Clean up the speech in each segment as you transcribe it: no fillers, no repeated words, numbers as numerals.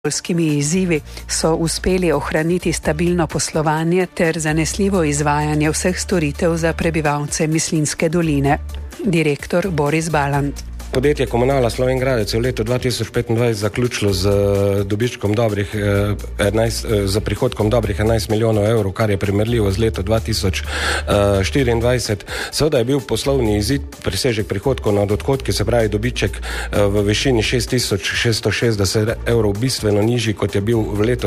okoljskimi izzivi so uspeli ohraniti stabilno poslovanje ter zanesljivo izvajanje vseh storitev za prebivalce Mislinjske doline. Direktor Boris Balant. Podjetje Komunala Slovenj Gradec je v letu 2025 zaključilo z dobičkom z prihodkom dobrih 11 milijonov evrov, kar je primerljivo z leto 2024. Seveda je bil poslovni izid presežek prihodkov nad odhodki, se pravi dobiček v višini 6660 evrov bistveno nižji, kot je bil v letu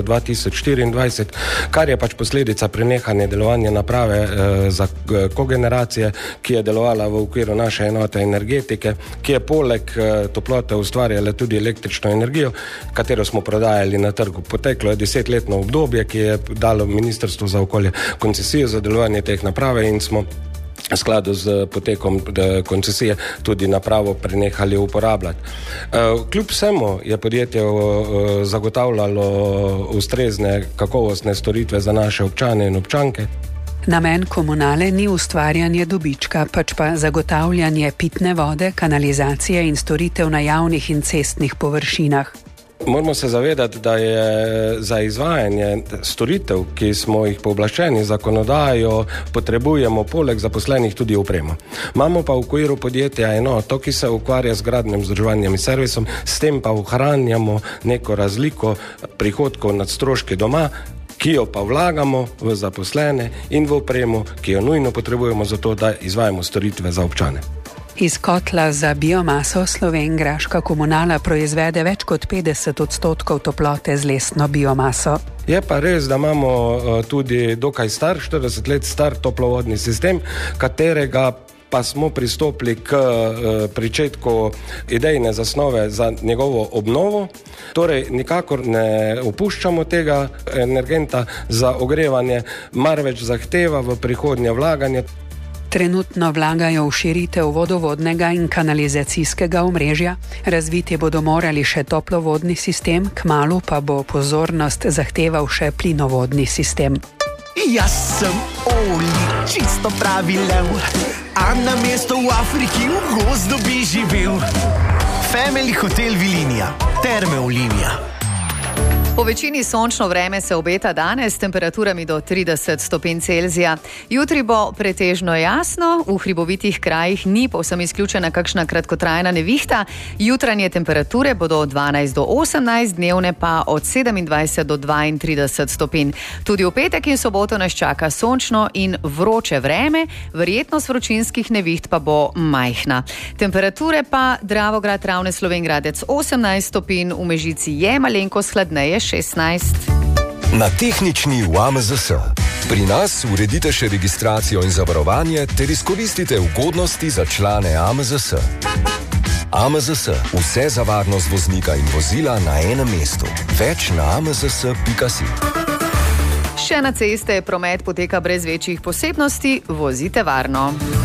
2024, kar je pač posledica prenehanja delovanja naprave za kogeneracije, ki je delovala v okviru naše enote energetike, ki je poleg toplote ustvarjala tudi električno energijo, katero smo prodajali na trgu. Poteklo je 10-letno obdobje, ki je dalo Ministrstvo za okolje koncesijo za delovanje teh naprave in smo v skladu z potekom koncesije tudi napravo prenehali uporabljati. Kljub vsemu je podjetje zagotavljalo ustrezne kakovostne storitve za naše občane in občanke. Namen Komunale ni ustvarjanje dobička, pač pa zagotavljanje pitne vode, kanalizacije in storitev na javnih in cestnih površinah. Moramo se zavedati, da je za izvajanje storitev, ki smo jih pooblaščeni zakonodajo, potrebujemo poleg zaposlenih tudi opremo. Imamo pa v okviru podjetja enoto, ki se ukvarja z gradnjom, vzdrževanjem in servisom, s tem pa ohranjamo neko razliko prihodkov nad stroški doma, ki jo pa vlagamo v zaposlene in v opremo, ki jo nujno potrebujemo za to, da izvajamo storitve za občane. Iz kotla za biomaso Slovenj Graška Komunala proizvede več kot 50% toplote z lesno biomaso. Je pa res, da imamo tudi dokaj star, 40 let star toplovodni sistem, katerega pa smo pristopili k pričetku idejne zasnove za njegovo obnovo. Torej, nikakor ne opuščamo tega energenta za ogrevanje, marveč zahteva v prihodnje vlaganje. Trenutno vlagajo v širitev vodovodnega in kanalizacijskega omrežja, razviti bodo morali še toplovodni sistem, kmalu pa bo pozornost zahteval še plinovodni sistem. Jaz sem Oli, čisto pravi lev, a na mesto v Afriki v gozdu bi živel. Family Hotel Vilinija, Terme Olimija. Po večini sončno vreme se obeta danes s temperaturami do 30 stopinj Celzija. Jutri bo pretežno jasno, v hribovitih krajih ni povsem izključena kakšna kratkotrajna nevihta. Jutranje temperature bodo od 12 do 18, dnevne pa od 27 do 32 stopinj. Tudi v petek in soboto nas čaka sončno in vroče vreme, verjetnost vročinskih neviht pa bo majhna. Temperature pa Dravograd, Ravne, Slovenj Gradec 18 stopinj, v Mežici je malenkost hladneje 16. Na tehnični v AMZS. Pri nas uredite še registracijo in zavarovanje ter izkoristite ugodnosti za člane AMZS. AMZS. Vse za varnost voznika in vozila na enem mestu. Več na amzs.si. Še na ceste promet poteka brez večjih posebnosti, vozite varno.